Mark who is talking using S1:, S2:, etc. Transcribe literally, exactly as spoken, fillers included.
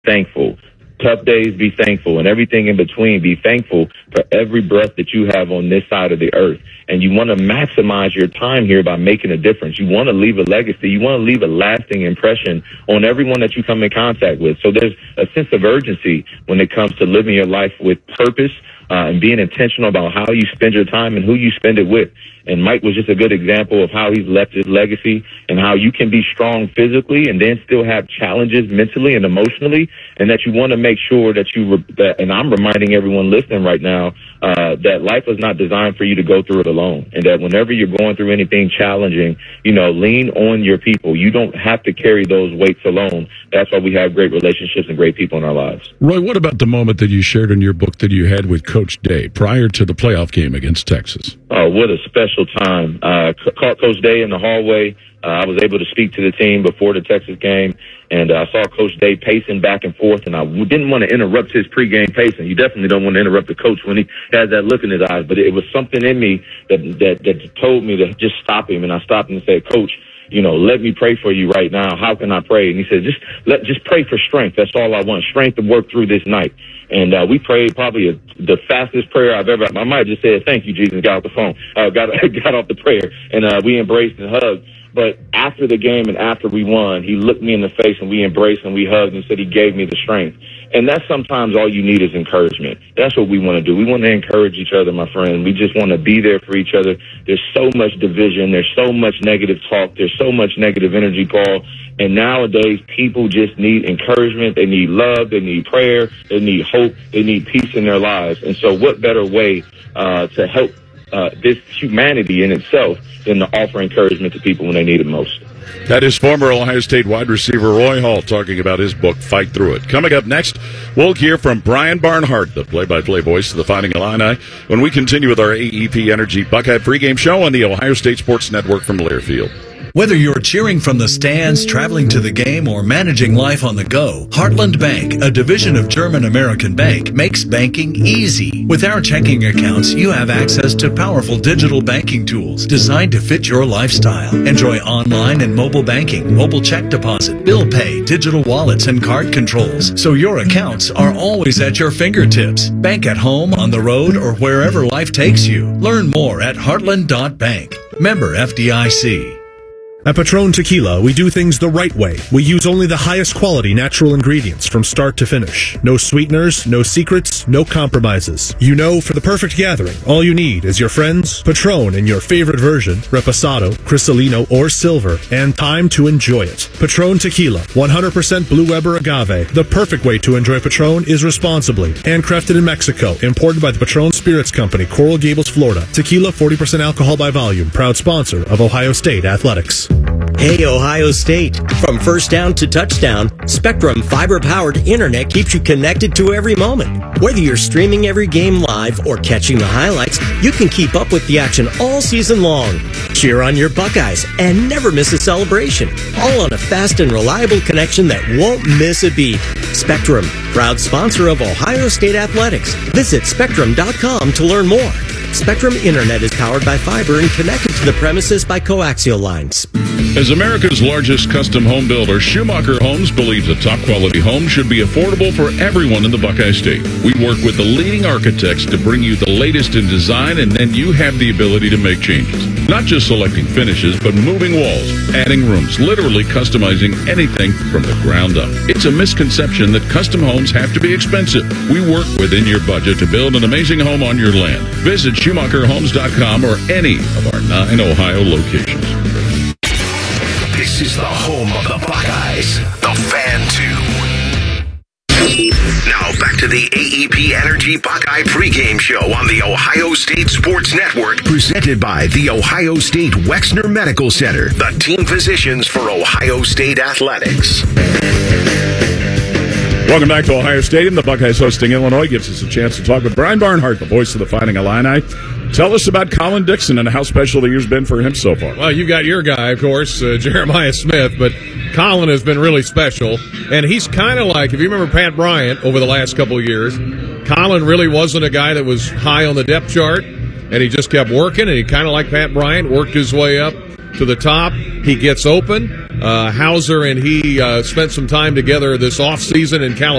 S1: thankful. Tough days, be thankful, and everything in between, be thankful for every breath that you have on this side of the earth. And you want to maximize your time here by making a difference. You want to leave a legacy. You want to leave a lasting impression on everyone that you come in contact with. So there's a sense of urgency when it comes to living your life with purpose uh, and being intentional about how you spend your time and who you spend it with. And Mike was just a good example of how he's left his legacy and how you can be strong physically and then still have challenges mentally and emotionally, and that you want to make sure that you, re- that, and I'm reminding everyone listening right now, uh, that life is not designed for you to go through it alone, and that whenever you're going through anything challenging, you know, lean on your people. You don't have to carry those weights alone. That's why we have great relationships and great people in our lives.
S2: Roy, what about the moment that you shared in your book that you had with Coach Day prior to the playoff game against Texas?
S1: Oh, what a special time. Uh, caught Coach Day in the hallway. Uh, I was able to speak to the team before the Texas game, and I uh, saw Coach Day pacing back and forth, and I didn't want to interrupt his pregame pacing. You definitely don't want to interrupt the coach when he has that look in his eyes, but it was something in me that, that, that told me to just stop him, and I stopped him and said, Coach, you know, let me pray for you right now. How can I pray? And he said, just let, just pray for strength. That's all I want, strength to work through this night. And uh, we prayed probably a, the fastest prayer I've ever. I might have just said, thank you, Jesus, got off the phone, uh, got got off the prayer, and uh, we embraced and hugged. But after the game and after we won, he looked me in the face and we embraced and we hugged and said he gave me the strength. And that's sometimes all you need is encouragement. That's what we want to do. We want to encourage each other, my friend. We just want to be there for each other. There's so much division. There's so much negative talk. There's so much negative energy, Paul. And nowadays, people just need encouragement. They need love. They need prayer. They need hope. They need peace in their lives. And so what better way uh, to help uh, this humanity in itself than to offer encouragement to people when they need it most?
S2: That is former Ohio State wide receiver Roy Hall talking about his book, Fight Through It. Coming up next, we'll hear from Brian Barnhart, the play-by-play voice of the Fighting Illini, when we continue with our A E P Energy Buckeye pregame show on the Ohio State Sports Network from Learfield.
S3: Whether you're cheering from the stands, traveling to the game, or managing life on the go, Heartland Bank, a division of German American Bank, makes banking easy. With our checking accounts, you have access to powerful digital banking tools designed to fit your lifestyle. Enjoy online and mobile banking, mobile check deposit, bill pay, digital wallets, and card controls, so your accounts are always at your fingertips. Bank at home, on the road, or wherever life takes you. Learn more at heartland dot bank. Member F D I C.
S4: At Patron Tequila, we do things the right way. We use only the highest quality natural ingredients from start to finish. No sweeteners, no secrets, no compromises. You know, for the perfect gathering, all you need is your friends, Patron in your favorite version, Reposado, Cristalino, or Silver, and time to enjoy it. Patron Tequila, one hundred percent Blue Weber agave. The perfect way to enjoy Patron is responsibly. Handcrafted in Mexico, imported by the Patron Spirits Company, Coral Gables, Florida. Tequila, forty percent alcohol by volume. Proud sponsor of Ohio State Athletics.
S5: Hey, Ohio State. From first down to touchdown, Spectrum fiber-powered internet keeps you connected to every moment. Whether you're streaming every game live or catching the highlights, you can keep up with the action all season long. Cheer on your Buckeyes and never miss a celebration. All on a fast and reliable connection that won't miss a beat. Spectrum, proud sponsor of Ohio State Athletics. Visit spectrum dot com to learn more. Spectrum Internet is powered by fiber and connected to the premises by coaxial lines.
S2: As America's largest custom home builder, Schumacher Homes believes a top-quality home should be affordable for everyone in the Buckeye State. We work with the leading architects to bring you the latest in design, and then you have the ability to make changes. Not just selecting finishes, but moving walls, adding rooms, literally customizing anything from the ground up. It's a misconception that custom homes have to be expensive. We work within your budget to build an amazing home on your land. Visit Schumacher Homes dot com or any of our nine Ohio locations.
S6: This is the home of the Buckeyes, the Fan two. Now back to the A E P Energy Buckeye pregame show on the Ohio State Sports Network, presented by the Ohio State Wexner Medical Center, the team physicians for Ohio State Athletics.
S2: Welcome back to Ohio Stadium. The Buckeyes hosting Illinois gives us a chance to talk with Brian Barnhart, the voice of the Fighting Illini. Tell us about Colin Dixon and how special the year's been for him so far.
S7: Well, you got your guy, of course, uh, Jeremiah Smith, but Colin has been really special. And he's kind of like, if you remember Pat Bryant over the last couple of years, Colin really wasn't a guy that was high on the depth chart, and he just kept working, and he kind of like Pat Bryant, worked his way up to the top. He gets open. Uh, Hauser and he uh, spent some time together this offseason in California.